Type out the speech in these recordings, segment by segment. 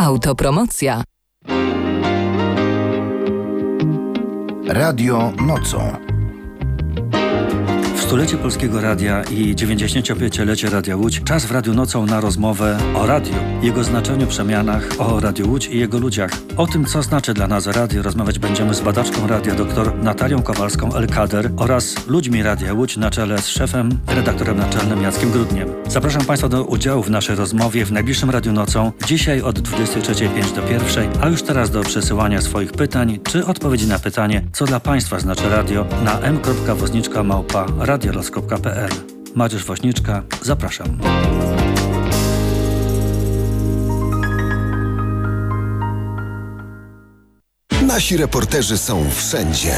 Autopromocja. Radio nocą. W stulecie Polskiego Radia i 95-lecie Radia Łódź czas w Radiu Nocą na rozmowę o radiu, jego znaczeniu, przemianach, o Radiu Łódź i jego ludziach. O tym, co znaczy dla nas radio, rozmawiać będziemy z badaczką radia dr Natalią Kowalską-Elkader oraz ludźmi Radia Łódź na czele z szefem, redaktorem naczelnym Jackiem Grudniem. Zapraszam Państwa do udziału w naszej rozmowie w najbliższym Radiu Nocą, dzisiaj od 23:05 do 1:00, a już teraz do przesyłania swoich pytań czy odpowiedzi na pytanie, co dla Państwa znaczy radio na m.woźniczka@radiolos.pl. Mariusz Woźniczka, zapraszam. Nasi reporterzy są wszędzie.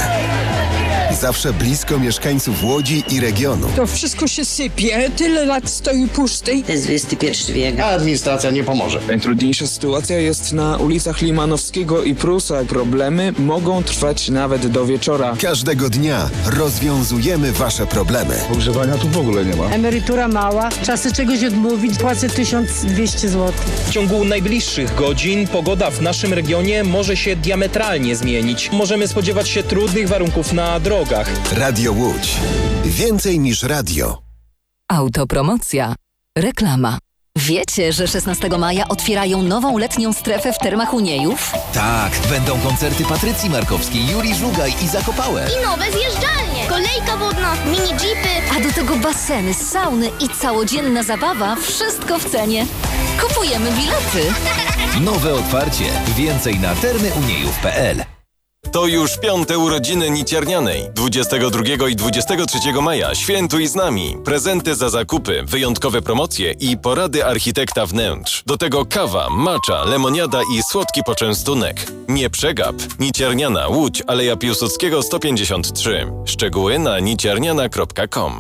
Zawsze blisko mieszkańców Łodzi i regionu. To wszystko się sypie, tyle lat stoi pusty. To jest XXI wiek. A administracja nie pomoże. Najtrudniejsza sytuacja jest na ulicach Limanowskiego i Prusa. Problemy mogą trwać nawet do wieczora. Każdego dnia rozwiązujemy wasze problemy. Ogrzewania tu w ogóle nie ma. Emerytura mała, czasy czegoś odmówić, płacę 1200 zł. W ciągu najbliższych godzin pogoda w naszym regionie może się diametralnie zmienić. Możemy spodziewać się trudnych warunków na drogach. Radio Łódź. Więcej niż radio. Autopromocja. Reklama. Wiecie, że 16 maja otwierają nową letnią strefę w Termach Uniejów? Tak, będą koncerty Patrycji Markowskiej, Julii Żugaj i Zakopałe. I nowe zjeżdżalnie, kolejka wodna, mini jeepy. A do tego baseny, sauny i całodzienna zabawa, wszystko w cenie. Kupujemy bilety. Nowe otwarcie. Więcej na termyuniejów.pl. To już 5. urodziny Niciernianej. 22 i 23 maja świętuj z nami. Prezenty za zakupy, wyjątkowe promocje i porady architekta wnętrz. Do tego kawa, macza, lemoniada i słodki poczęstunek. Nie przegap. Nicierniana, Łódź, Aleja Piłsudskiego 153. Szczegóły na nicierniana.com.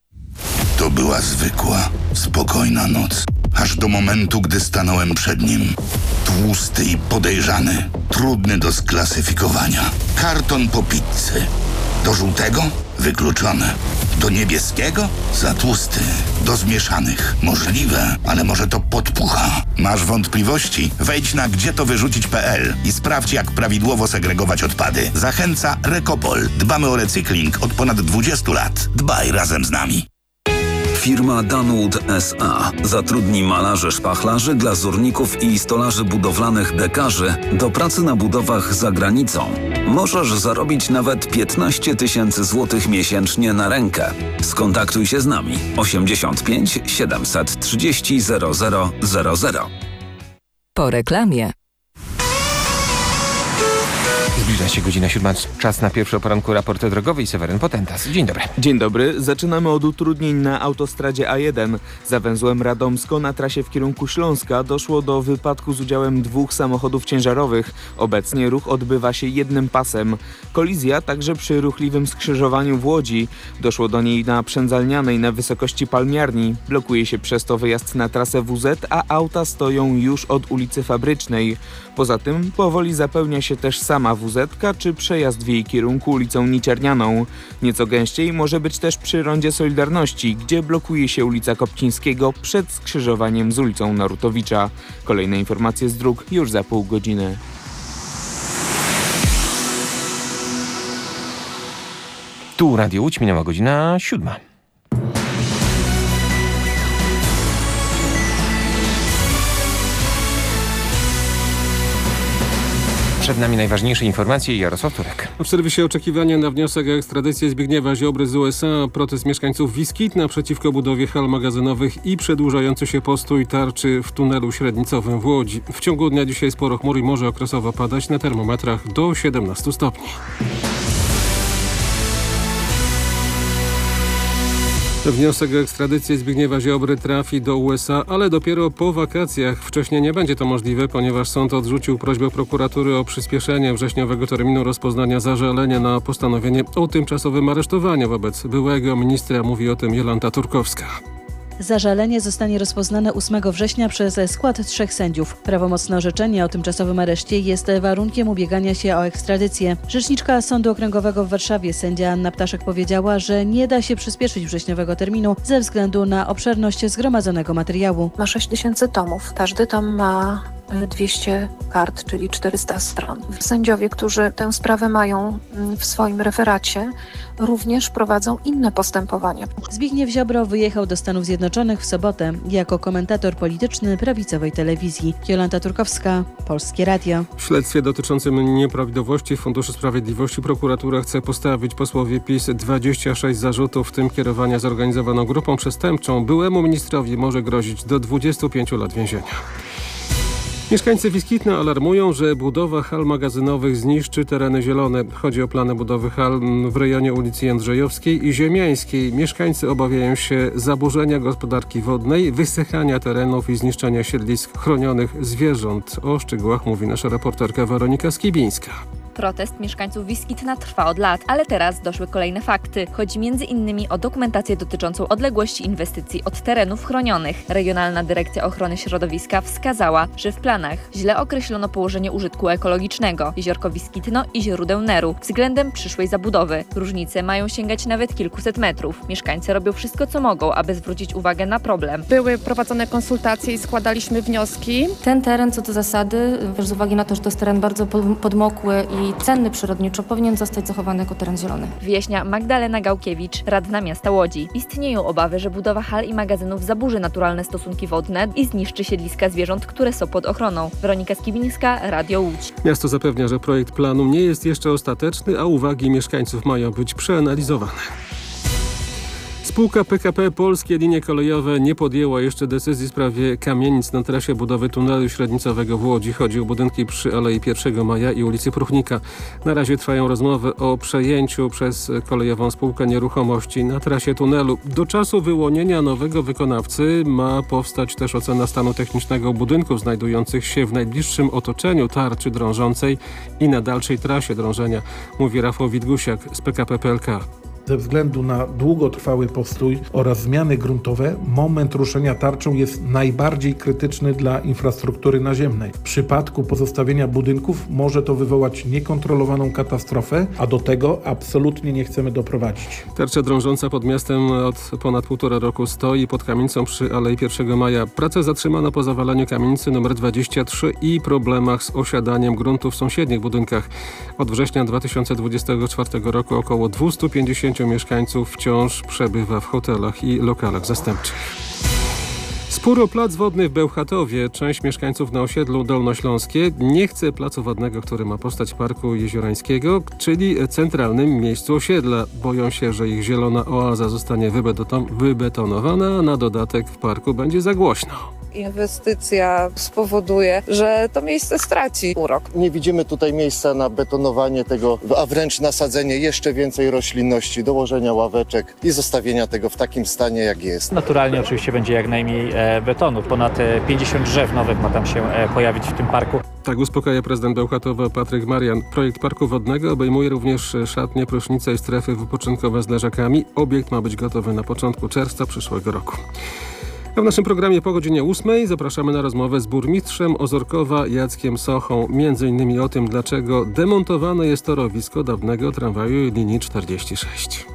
To była zwykła, spokojna noc. Aż do momentu, gdy stanąłem przed nim. Tłusty i podejrzany, trudny do sklasyfikowania. Karton po pizzy. Do żółtego? Wykluczone. Do niebieskiego? Za tłusty. Do zmieszanych? Możliwe, ale może to podpucha. Masz wątpliwości? Wejdź na gdzietowyrzucić.pl i sprawdź, jak prawidłowo segregować odpady. Zachęca Rekopol. Dbamy o recykling od ponad 20 lat. Dbaj razem z nami. Firma Danwood S.A. zatrudni malarzy, szpachlarzy, glazurników i stolarzy budowlanych dekarzy do pracy na budowach za granicą. Możesz zarobić nawet 15 000 złotych miesięcznie na rękę. Skontaktuj się z nami 85 730 0000. Po reklamie. Zbliża się godzina 7, czas na pierwszy o poranku raport drogowy i Seweryn Potentas. Dzień dobry. Dzień dobry. Zaczynamy od utrudnień na autostradzie A1. Za węzłem Radomsko na trasie w kierunku Śląska doszło do wypadku z udziałem 2 samochodów ciężarowych. Obecnie ruch odbywa się jednym pasem. Kolizja także przy ruchliwym skrzyżowaniu w Łodzi. Doszło do niej na Przędzalnianej na wysokości Palmiarni. Blokuje się przez to wyjazd na trasę WZ, a auta stoją już od ulicy Fabrycznej. Poza tym powoli zapełnia się też sama WZ czy przejazd w jej kierunku ulicą Niciernianą. Nieco gęściej może być też przy rondzie Solidarności, gdzie blokuje się ulica Kopcińskiego przed skrzyżowaniem z ulicą Narutowicza. Kolejne informacje z dróg już za pół godziny. Tu Radio Łódź, minęła godzina 7. Przed nami najważniejsze informacje i Jarosław Turek. W serwisie oczekiwania na wniosek o ekstradycję Zbigniewa Ziobry z USA, protest mieszkańców Wiskitna przeciwko budowie hal magazynowych i przedłużający się postój tarczy w tunelu średnicowym w Łodzi. W ciągu dnia dzisiaj sporo chmur i może okresowo padać, na termometrach do 17 stopni. Wniosek o ekstradycję Zbigniewa Ziobry trafi do USA, ale dopiero po wakacjach. Wcześniej nie będzie to możliwe, ponieważ sąd odrzucił prośbę prokuratury o przyspieszenie wrześniowego terminu rozpoznania zażalenia na postanowienie o tymczasowym aresztowaniu wobec byłego ministra. Mówi o tym Jolanta Turkowska. Zażalenie zostanie rozpoznane 8 września przez skład 3 sędziów. Prawomocne orzeczenie o tymczasowym areszcie jest warunkiem ubiegania się o ekstradycję. Rzeczniczka Sądu Okręgowego w Warszawie, sędzia Anna Ptaszek, powiedziała, że nie da się przyspieszyć wrześniowego terminu ze względu na obszerność zgromadzonego materiału. Ma 6000 tomów. Każdy tom ma 200 kart, czyli 400 stron. Sędziowie, którzy tę sprawę mają w swoim referacie, również prowadzą inne postępowania. Zbigniew Ziobro wyjechał do Stanów Zjednoczonych w sobotę jako komentator polityczny prawicowej telewizji. Jolanta Turkowska, Polskie Radio. W śledztwie dotyczącym nieprawidłowości w Funduszu Sprawiedliwości prokuratura chce postawić posłowi PiS 26 zarzutów, w tym kierowania zorganizowaną grupą przestępczą. Byłemu ministrowi może grozić do 25 lat więzienia. Mieszkańcy Wiskitna alarmują, że budowa hal magazynowych zniszczy tereny zielone. Chodzi o plany budowy hal w rejonie ulicy Jędrzejowskiej i Ziemiańskiej. Mieszkańcy obawiają się zaburzenia gospodarki wodnej, wysychania terenów i zniszczenia siedlisk chronionych zwierząt. O szczegółach mówi nasza reporterka Weronika Skibińska. Protest mieszkańców Wiskitna trwa od lat, ale teraz doszły kolejne fakty. Chodzi m.in. o dokumentację dotyczącą odległości inwestycji od terenów chronionych. Regionalna Dyrekcja Ochrony Środowiska wskazała, że w planach źle określono położenie użytku ekologicznego Jeziorko Wiskitno i źródeł Neru względem przyszłej zabudowy. Różnice mają sięgać nawet kilkuset metrów. Mieszkańcy robią wszystko, co mogą, aby zwrócić uwagę na problem. Były prowadzone konsultacje i składaliśmy wnioski. Ten teren co do zasady, z uwagi na to, że to jest teren bardzo podmokły i cenny przyrodniczo, powinien zostać zachowany jako teren zielony. Wyjaśnia Magdalena Gałkiewicz, radna miasta Łodzi. Istnieją obawy, że budowa hal i magazynów zaburzy naturalne stosunki wodne i zniszczy siedliska zwierząt, które są pod ochroną. Weronika Skibińska, Radio Łódź. Miasto zapewnia, że projekt planu nie jest jeszcze ostateczny, a uwagi mieszkańców mają być przeanalizowane. Spółka PKP Polskie Linie Kolejowe nie podjęła jeszcze decyzji w sprawie kamienic na trasie budowy tunelu średnicowego w Łodzi. Chodzi o budynki przy Alei 1 Maja i ulicy Pruchnika. Na razie trwają rozmowy o przejęciu przez kolejową spółkę nieruchomości na trasie tunelu. Do czasu wyłonienia nowego wykonawcy ma powstać też ocena stanu technicznego budynków znajdujących się w najbliższym otoczeniu tarczy drążącej i na dalszej trasie drążenia, mówi Rafał Witgusiak z PKP PLK. Ze względu na długotrwały postój oraz zmiany gruntowe, moment ruszenia tarczą jest najbardziej krytyczny dla infrastruktury naziemnej. W przypadku pozostawienia budynków może to wywołać niekontrolowaną katastrofę, a do tego absolutnie nie chcemy doprowadzić. Tarcza drążąca pod miastem od ponad 1,5 roku stoi pod kamienicą przy Alei 1 Maja. Pracę zatrzymano po zawaleniu kamienicy nr 23 i problemach z osiadaniem gruntu w sąsiednich budynkach. Od września 2024 roku około 250 mieszkańców wciąż przebywa w hotelach i lokalach zastępczych. Spór o plac wodny w Bełchatowie. Część mieszkańców na osiedlu Dolnośląskie nie chce placu wodnego, który ma powstać w Parku Jeziorańskiego, czyli centralnym miejscu osiedla. Boją się, że ich zielona oaza zostanie wybetonowana, a na dodatek w parku będzie za głośno. Inwestycja spowoduje, że to miejsce straci urok. Nie widzimy tutaj miejsca na betonowanie tego, a wręcz nasadzenie jeszcze więcej roślinności, dołożenia ławeczek i zostawienia tego w takim stanie, jak jest. Naturalnie oczywiście będzie jak najmniej betonu. Ponad 50 drzew nowych ma tam się pojawić w tym parku. Tak uspokaja prezydent Bełchatowa Patryk Marian. Projekt parku wodnego obejmuje również szatnie, prysznice i strefy wypoczynkowe z leżakami. Obiekt ma być gotowy na początku czerwca przyszłego roku. A w naszym programie po godzinie 8 zapraszamy na rozmowę z burmistrzem Ozorkowa Jackiem Sochą. Między innymi o tym, dlaczego demontowane jest torowisko dawnego tramwaju linii 46.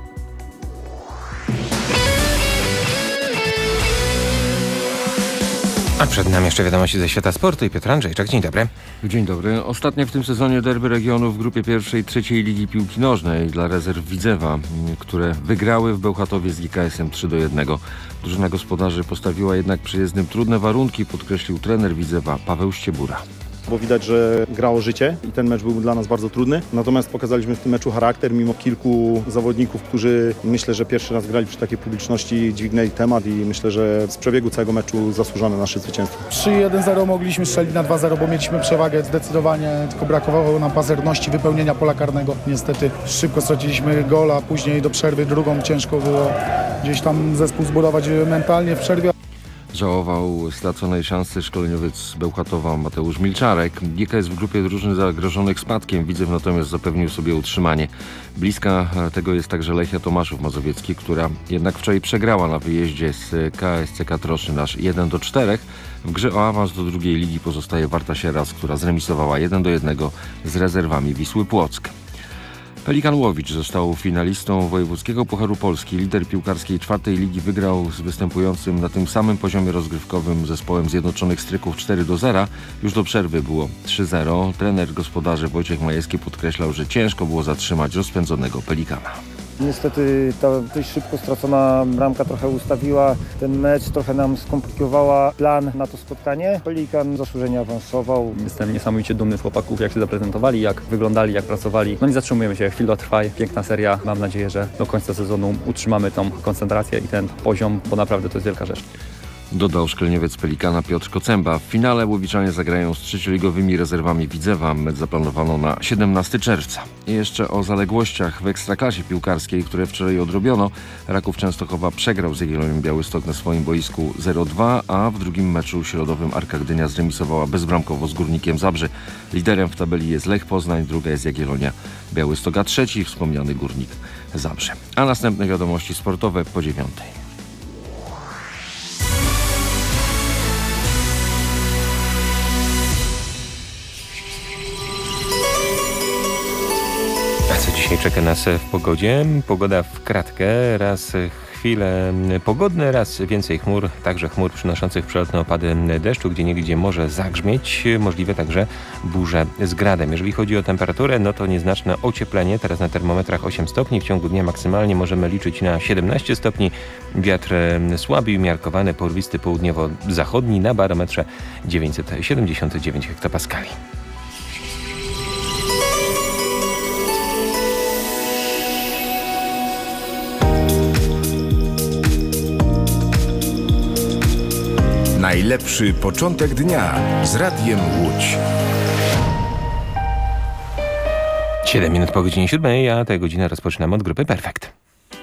A przed nami jeszcze wiadomości ze świata sportu i Piotr Andrzejczak. Dzień dobry. Dzień dobry. Ostatnie w tym sezonie derby regionu w grupie pierwszej, trzeciej Ligi Piłki Nożnej dla rezerw Widzewa, które wygrały w Bełchatowie z GKS-em 3-1. Drużyna gospodarzy postawiła jednak przyjezdnym trudne warunki, podkreślił trener Widzewa Paweł Ściebura. Bo widać, że grało życie i ten mecz był dla nas bardzo trudny. Natomiast pokazaliśmy w tym meczu charakter, mimo kilku zawodników, którzy myślę, że pierwszy raz grali przy takiej publiczności, dźwignęli temat i myślę, że z przebiegu całego meczu zasłużone nasze zwycięstwo. 3-1-0 mogliśmy strzelić na 2-0, bo mieliśmy przewagę zdecydowanie, tylko brakowało nam pazerności, wypełnienia pola karnego. Niestety szybko straciliśmy gola, później do przerwy drugą ciężko było gdzieś tam zespół zbudować mentalnie w przerwie. Żałował straconej szansy szkoleniowiec Bełchatowa Mateusz Milczarek. GKS w grupie drużyn zagrożonych spadkiem. Widzew natomiast zapewnił sobie utrzymanie. Bliska tego jest także Lechia Tomaszów Mazowiecki, która jednak wczoraj przegrała na wyjeździe z KSCK Troszczyn aż 1-4. W grze o awans do drugiej ligi pozostaje Warta Sieradz, która zremisowała 1-1 z rezerwami Wisły Płock. Pelikan Łowicz został finalistą Wojewódzkiego Pucharu Polski. Lider piłkarskiej 4. ligi wygrał z występującym na tym samym poziomie rozgrywkowym zespołem Zjednoczonych Stryków 4-0. Już do przerwy było 3-0. Trener gospodarzy Wojciech Majewski podkreślał, że ciężko było zatrzymać rozpędzonego Pelikana. Niestety ta dość szybko stracona bramka trochę ustawiła ten mecz, trochę nam skomplikowała plan na to spotkanie. Pelikan zasłużenie awansował. Jestem niesamowicie dumny z chłopaków, jak się zaprezentowali, jak wyglądali, jak pracowali. Nie zatrzymujemy się, chwilę trwa, piękna seria. Mam nadzieję, że do końca sezonu utrzymamy tą koncentrację i ten poziom, bo naprawdę to jest wielka rzecz. Dodał szkoleniowiec Pelikana Piotr Kocęba. W finale Łowiczanie zagrają z trzecioligowymi rezerwami Widzewa. Mecz zaplanowano na 17 czerwca. I jeszcze o zaległościach w ekstraklasie piłkarskiej, które wczoraj odrobiono. Raków Częstochowa przegrał z Jagiellonią Białystok na swoim boisku 0-2, a w drugim meczu środowym Arka Gdynia zremisowała bezbramkowo z Górnikiem Zabrze. Liderem w tabeli jest Lech Poznań, druga jest Jagiellonia Białystok, a trzeci wspomniany Górnik Zabrze. A następne wiadomości sportowe po 9:00. Co dzisiaj czeka nas w pogodzie? Pogoda w kratkę, raz chwile pogodne, raz więcej chmur, także chmur przynoszących przelotne opady deszczu, gdzieniegdzie może zagrzmieć, możliwe także burze z gradem. Jeżeli chodzi o temperaturę, no to nieznaczne ocieplenie, teraz na termometrach 8 stopni, w ciągu dnia maksymalnie możemy liczyć na 17 stopni, wiatr słaby i umiarkowany, porwisty południowo-zachodni, na barometrze 979 hektopaskali. Najlepszy początek dnia z Radiem Łódź. 7 minut po godzinie 7, a tę godzinę rozpoczynamy od grupy Perfekt.